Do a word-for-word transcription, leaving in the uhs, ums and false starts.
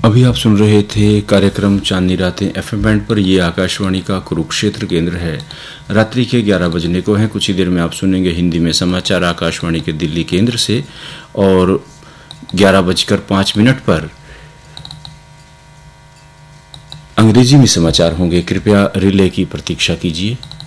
अभी आप सुन रहे थे कार्यक्रम चांदनी रातें एफएम बैंड पर। ये आकाशवाणी का कुरुक्षेत्र केंद्र है। रात्रि के ग्यारह बजने को हैं। कुछ ही देर में आप सुनेंगे हिंदी में समाचार आकाशवाणी के दिल्ली केंद्र से, और ग्यारह बजकर पाँच मिनट पर अंग्रेजी में समाचार होंगे। कृपया रिले की प्रतीक्षा कीजिए।